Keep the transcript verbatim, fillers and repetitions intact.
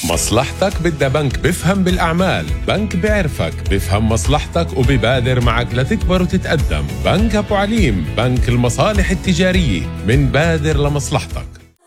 مصلحتك بدها بنك بفهم بالأعمال. بنك بيعرفك، بفهم مصلحتك وبيبادر معك لتكبر وتتقدم. بنك أبو عليم، بنك المصالح التجارية، من بادر لمصلحتك.